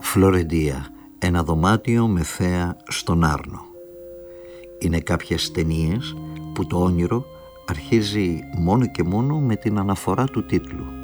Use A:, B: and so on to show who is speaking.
A: Φλωρεντία, ένα δωμάτιο με θέα στον Άρνο. Είναι κάποιες ταινίες που το όνειρο αρχίζει μόνο και μόνο με την αναφορά του τίτλου.